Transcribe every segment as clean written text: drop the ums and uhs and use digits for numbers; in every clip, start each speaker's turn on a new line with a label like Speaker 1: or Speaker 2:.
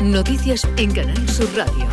Speaker 1: Noticias en Canal Sur Radio.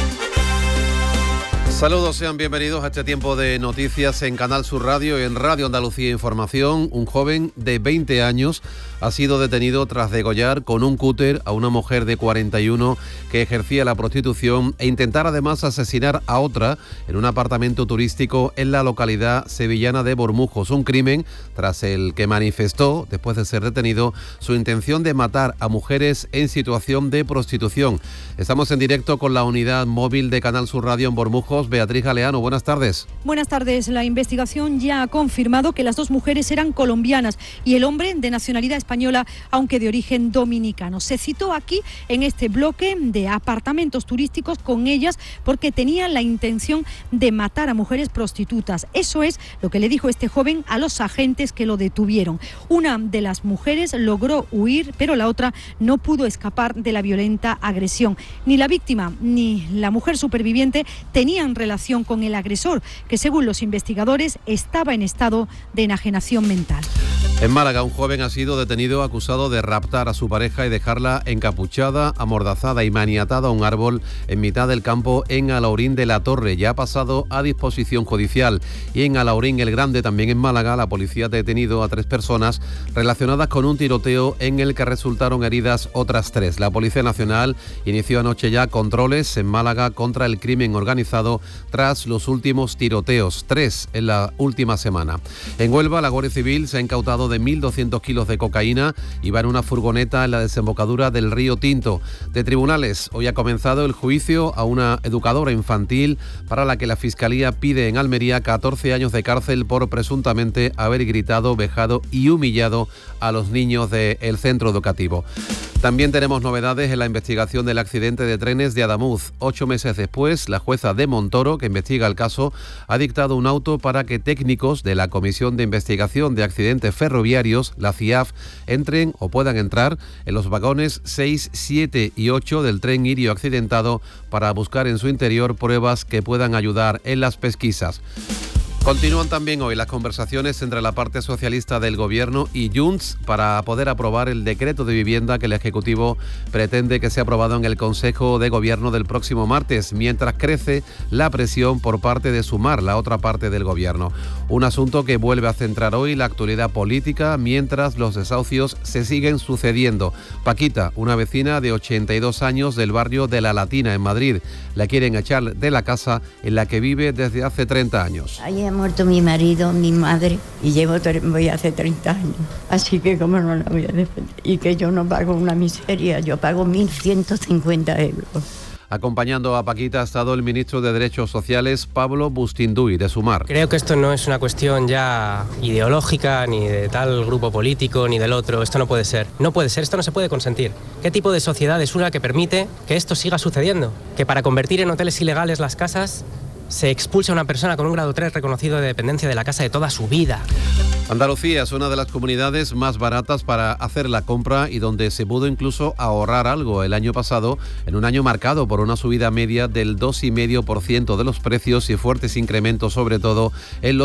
Speaker 2: Saludos, sean bienvenidos a este tiempo de noticias en Canal Sur Radio y en Radio Andalucía Información. Un joven de 20 años ha sido detenido tras degollar con un cúter a una mujer de 41 que ejercía la prostitución e intentar además asesinar a otra en un apartamento turístico en la localidad sevillana de Bormujos. Un crimen tras el que manifestó, después de ser detenido, su intención de matar a mujeres en situación de prostitución. Estamos en directo con la unidad móvil de Canal Sur Radio en Bormujos. Beatriz Galeano, buenas tardes.
Speaker 3: Buenas tardes. La investigación ya ha confirmado que las dos mujeres eran colombianas y el hombre de nacionalidad española, aunque de origen dominicano. Se citó aquí en este bloque de apartamentos turísticos con ellas porque tenían la intención de matar a mujeres prostitutas. Eso es lo que le dijo este joven a los agentes que lo detuvieron. Una de las mujeres logró huir, pero la otra no pudo escapar de la violenta agresión. Ni la víctima ni la mujer superviviente tenían relación con el agresor, que según los investigadores estaba en estado de enajenación mental.
Speaker 2: En Málaga, un joven ha sido detenido acusado de raptar a su pareja y dejarla encapuchada, amordazada y maniatada a un árbol en mitad del campo en Alhaurín de la Torre. Ya ha pasado a disposición judicial. Y en Alhaurín el Grande, también en Málaga, la policía ha detenido a 3 personas relacionadas con un tiroteo en el que resultaron heridas otras 3. La Policía Nacional inició anoche ya controles en Málaga contra el crimen organizado tras los últimos tiroteos, 3 en la última semana. En Huelva, la Guardia Civil se ha incautado de 1.200 kilos de cocaína y va en una furgoneta en la desembocadura del río Tinto. De tribunales, hoy ha comenzado el juicio a una educadora infantil para la que la Fiscalía pide en Almería 14 años de cárcel por presuntamente haber gritado, vejado y humillado a los niños del centro educativo. También tenemos novedades en la investigación del accidente de trenes de Adamuz. 8 meses después, la jueza de Montoro, que investiga el caso, ha dictado un auto para que técnicos de la Comisión de Investigación de Accidentes Ferroviarios, la CIAF, entren o puedan entrar en los vagones 6, 7 y 8 del tren Irio accidentado para buscar en su interior pruebas que puedan ayudar en las pesquisas. Continúan también hoy las conversaciones entre la parte socialista del Gobierno y Junts para poder aprobar el decreto de vivienda que el Ejecutivo pretende que sea aprobado en el Consejo de Gobierno del próximo martes, mientras crece la presión por parte de Sumar, la otra parte del Gobierno. Un asunto que vuelve a centrar hoy la actualidad política mientras los desahucios se siguen sucediendo. Paquita, una vecina de 82 años del barrio de La Latina en Madrid, la quieren echar de la casa en la que vive desde hace 30 años.
Speaker 4: Ha muerto mi marido, mi madre, y voy hace 30 años. Así que cómo no la voy a defender. Y que yo no pago una miseria, yo pago 1.150 euros.
Speaker 2: Acompañando a Paquita ha estado el ministro de Derechos Sociales, Pablo Bustinduy, de Sumar.
Speaker 5: Creo que esto no es una cuestión ya ideológica, ni de tal grupo político, ni del otro. Esto no puede ser. No puede ser, esto no se puede consentir. ¿Qué tipo de sociedad es una que permite que esto siga sucediendo? Que para convertir en hoteles ilegales las casas se expulsa a una persona con un grado 3 reconocido de dependencia de la casa de toda su vida.
Speaker 2: Andalucía es una de las comunidades más baratas para hacer la compra y donde se pudo incluso ahorrar algo el año pasado, en un año marcado por una subida media del 2,5% de los precios y fuertes incrementos, sobre todo en los